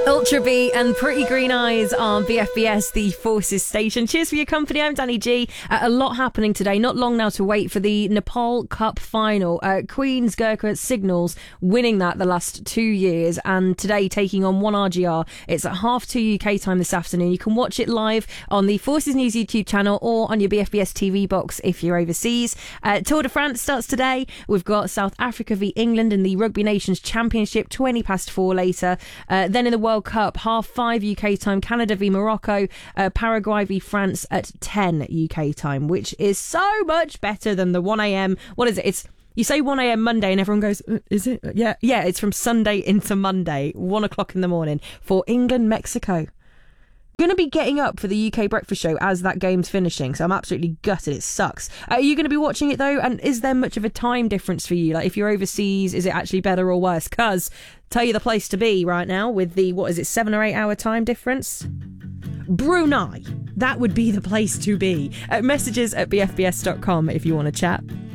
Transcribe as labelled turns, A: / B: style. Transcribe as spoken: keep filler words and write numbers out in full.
A: Ultra B and Pretty Green Eyes on B F B S, the Forces station. Cheers for your company. I'm Danny G. Uh, a lot happening today. Not long now to wait for the Nepal Cup final. Uh, Queen's Gurkha Signals winning that the last two years, and today taking on one R G R. It's at half two U K time this afternoon. You can watch it live on the Forces News YouTube channel or on your B F B S T V box if you're overseas. Uh, Tour de France starts today. We've got South Africa v England in the Rugby Nations Championship, twenty past four later. Uh, then in the World Cup, half five U K time, Canada v Morocco, uh, Paraguay v France at ten U K time, which is so much better than the one a.m. What is it? It's You say one a.m. Monday and everyone goes, uh, is it? Yeah, yeah, it's from Sunday into Monday, one o'clock in the morning for England, Mexico. Going to be getting up for the U K breakfast show as that game's finishing, so I'm absolutely gutted. It sucks. Uh, are you going to be watching it though? And is there much of a time difference for you? Like, if you're overseas, is it actually better or worse? Because tell you the place to be right now with the, what is it, seven or eight hour time difference? Brunei. That would be the place to be. Uh, messages at b f b s dot com if you want to chat.